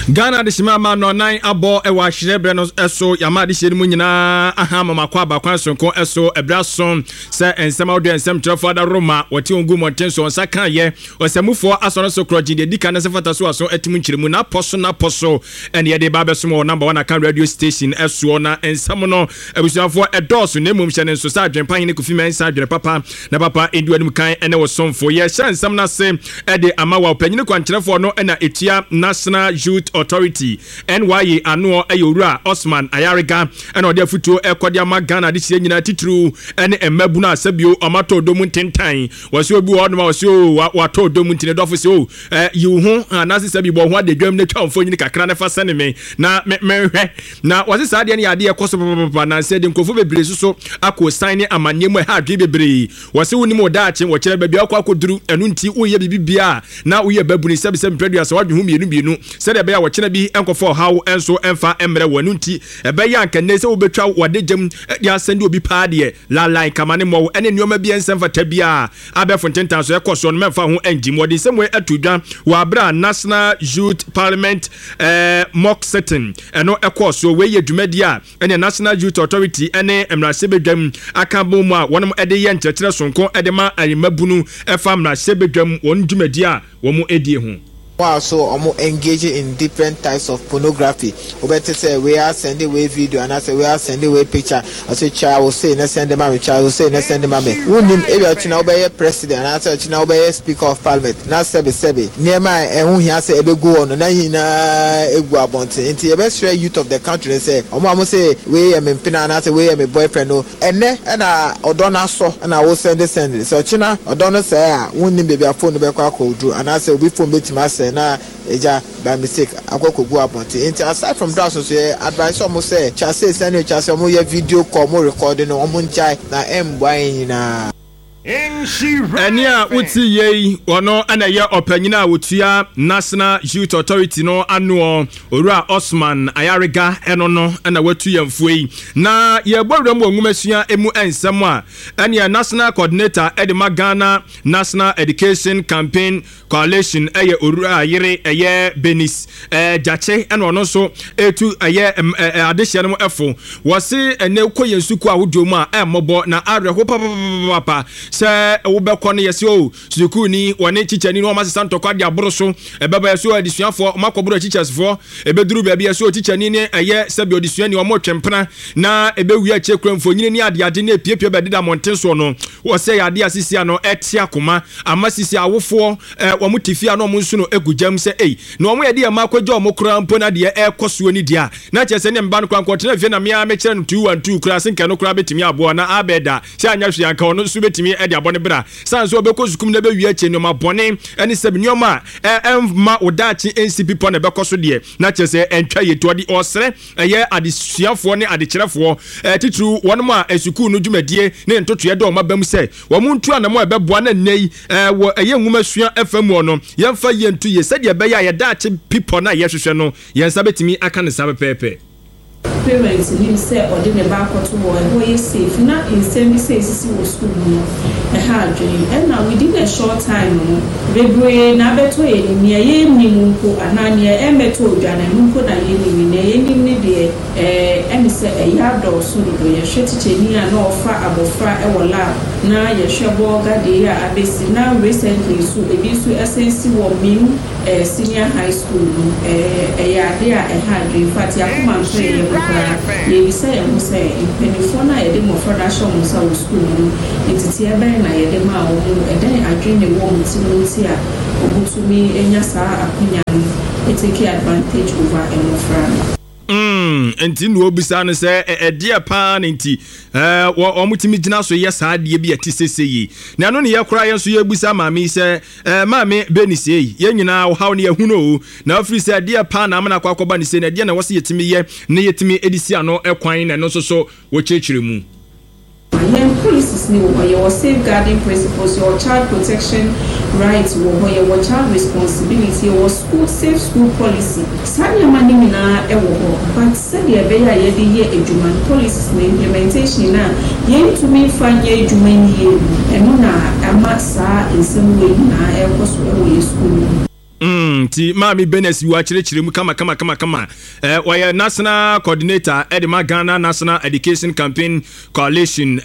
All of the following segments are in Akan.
Ghana de shima no nine abo e wa hyerebre no eso yama de hyere mu nyina aha mamakwa ba kwan sonko eso ebrason se ensem audio ensem trafo da Roma wote ongu montenso onsa kan ye osemufo asono so kroji de dika na sefata so aso atimu nkyiremu na poso ene ye de ba beso mo number 1 aka radio station eso na ensem no abusuafo edoso na emum hyene so sa adwenpan ne kofi men sa adwene papa na papa eduanum kan ene wo somfo ye hye ensem na se e de amawa opanyine kwankyerefo no ena etia National Youth Authority NYA ano ayowura Osman Ayariga ena ode afutuo ekode ama Ghana de sie nyina titru ene emabu na asabio amato domu tentan wase obi wo no wase wato domu tine dofo se o you hu anase sabi bo ho adedwam na twamfo nyini kakra na fa sene me na menhwe na wase saade ne yade ekoso papa na se de nkofo bebre so akọ sign amanyemu ha adwe bebre wase woni mo daache wo kire babia akoduru enu nti woye bibia na woye babuni sabi predu asa wadwe hu mienu se de be ya wo kire bi enkofo hawo enso emfa emre wanu nti ebe ya nkanne se wo betwa wadegem ya asende obi paade la line kamane mo ene nioma bi ensemfa tabia abefo tentan so ekoso no memfa ho engim wodi semwe atudwa wa abra National Youth Parliament mock setting eno ekoso we ye dwumadi a ene National Youth Authority ene emrasebedwam akabo mu a wonom ede ye nkyerkyere sonko ede ma ayemabunu efa emrasebedwam won dwumadi a wo mu edie ho. Wow, so I'm engaging in different types of pornography. Obete say we are sending away video and I say we are sending away picture. I say child will say let's send them a child will say let's send them a me. Unim ebe china obeye president and I say china obeye speaker of parliament. Na sebe. Niema ehun hia say ebe go on na hina egu abonte. Nti ebe share youth of the country say omo say we am mpina and I say we am boyfriend no. Ene na odona so na wo send. So china odona say unim baby phone be kwa kodru and I say we phone betima say na eja by mistake akokogu abonte. Aside from that so advice almost say chase send you chase mo ye video call mo recording no mo nchai na embwan nyina enia uti ye wono ana ye opanyina wotua National Youth Authority no ano owura Osman Ayariga eno no ana watu yamfuei na ye bowram ongumasua emu ensem a enia National Coordinator Edema Ghana National Education Campaign Coalition eye owura yire eye Benis jache eno no so etu eye adehye no efo wose ene koyensuku ahodo mu a emobo na areho papa se wobekọ ne yesi o suku ni wone chichani no masesa ntokwa de aboroso ebeba yeso adisuafo makoboro chichasfo ebeduru bia bia so chichani ne eye sebi odisuani o mo twempena na ebewi ache kramfo nyine ni ade na epiepie bedida montenso no wo se yade asisia no etia koma amasisi awofo wo mutifia no mo nsu no egujam se na wo yede makwaje o mo krampo na de ekoso ni dia na chese ne mba no kwankotena vie na me kire no 212 kra senka no kra betimi abo na abeda se anya hwe anka ono su betimi abone bra sanso obeko sukum na be wi ache no mabone eni sebi nyoma ma odachi NCP pon na bekoso de na chese entwa yeto de osre eye adisuafo ne adekyerefo titru wonmo a esuku no dwumadie ne ntoto ye de o mabam se wo muntu anamo ebeboa na nei wo eye nwumasua FM no yemfa yentu ye se de be ya dachi people na ye hwehwe no yensa betimi aka ne sa pepe parents him say or the back to boy is safe na in same say sisi was school no and now within a short time bebre na beto ye ni ye ni munko anania e meto dwane munko na ye ni de em say e ya do so do ye hwetiche ni na ofa abofra e wola na ye hwebo ga de ya abesi na recently so ebi so SNC wo min senior high school ya de a in fact ya kuma so ye say am say penifona e de mo production mo sa school entity e ben na ye de ma o e den adwene wo mti a obutumi enya saa akunya e take advantage over emofra enti no obisa no se dia pa nti o mutimi gina so ye saa de bi atiseseye na no ne ye kora ye so ye busa maami se maami benisei ye nyina wo haw ne ye huno na afri se dia pa na amana kwa akoba ne se na dia na wose yetimi ye ne yetimi edisi ano ekwan na no so wo chechire mu policies ni your safeguarding principles, your child protection rights, your child responsibility, your school safe school policy. Sanya mani mina but said the beya ye eduman policies na implementation na ye to me find ye eduman ye emuna amasa in some way na school. Ti Mami Benes you actually kama why national coordinator Edema Ghana National Education Campaign Coalition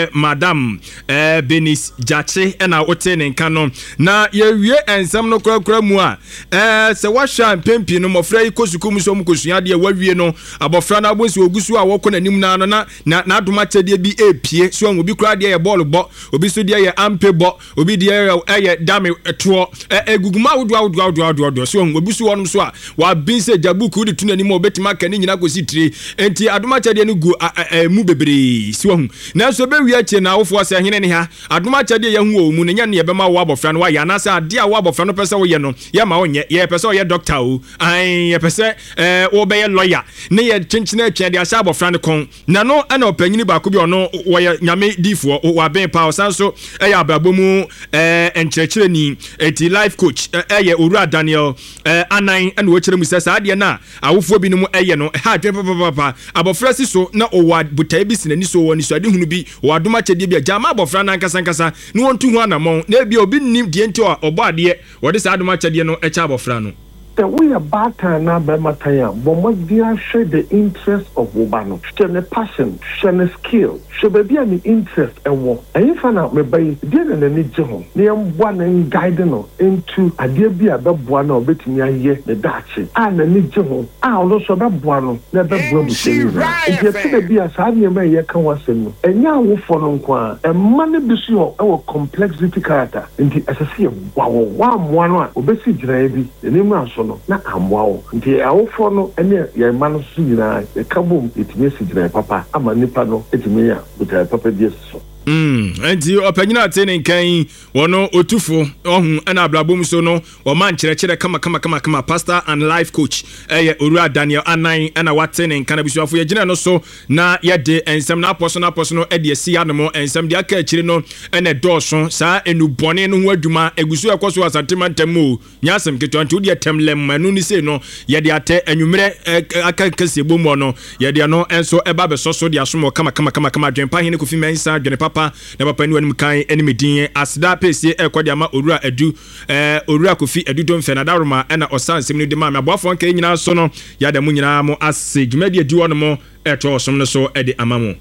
Madam Benis Jache na woten nkano na ye wie ensam no kura mu a se wahwa pempi no mofra yi kosuku mu so mu kosua de wawie no abofra na abosi ogusu a wokọ nanim na adoma chede bi epie so obi kura de ye ball bo obi so de ye ampe bo obi de ye dame to eguguma wodu so obi so wonum so a wa bin se jabuku de tunanim obetima kan nyina kosi tire enti adoma chede no gu mu bebre si wo na so be wi ache na wofo se hene ne ha adoma chede ye hu o mu ne nya ne ye bema wo abofra no wa ya na se ade a wo abofra no pese wo ye no ye ma onye ye pese wo ye doctor o an ye pese wo be ye lawyer ne ye chinchina atwa de asa abofra no kon na no ana opanyini ba ko bi ono wo ye nyame difo wa ben pa o sanso ye ababomu enchechire ni eti life coach ye Owura Daniel anan ana wo kire mu se sa ade na awofo bi no mu ye no ha dwen papa abofra si so na owa butai bi sinani so woni so ade hunu bi wo adoma chede bi jama abofra na nkasa ne wontu hu anamon na bi obi nim die nti obo ade wo de sa adoma chede no echa abofra no we are batter na be mataya but must share the interest of wobano share the passion share the skill share be an interest ewo if na me bay dey na ni je ho na yam bua na guide no into ade bia be bua na obetimi aye the dachi na ni je ho no so be bua no na be bua bu se ni e te bia sa na me ye kan wasem no enya wo fo no nko a ma ne bi so ewo complexity character nti asase wa mo no a obesi gina bi eni mu aso na amwao nti awofo no ene ye ma no so nyina e kabom etime sigina papa ama nipa no etime ya buta papa die so enti opanyina atene nkan wono otufo ohun ana ablabom so no o man kyerɛkyerɛ kama pastor and life coach Owura Daniel anan ana watene nkan abisuafo ye gina no so na ye de ensem na aposo no e de asi anemo ensem de aka akyire no ene dɔso saa enubɔne no ho adwuma egusu ekoso asantema ntemu nyasem ketwanto de temlem anu ni se no ye de ate anwumere aka kase bomu no ye de no enso eba besoso de asomo kama dwempa hene kofi mensa dwene papa na papa ni wanum kan enime din asda pese ekodi ama Owura Adu Owura Kofi Adu don fe na daroma na osansem ni de ma aboafo nka nyina so no ya da mu nyina mo ase dwumadi adi wono mo eto osom no so e de amamo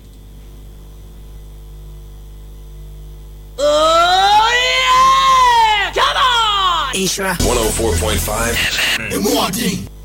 oh yeah come on Ishra 104.5 FM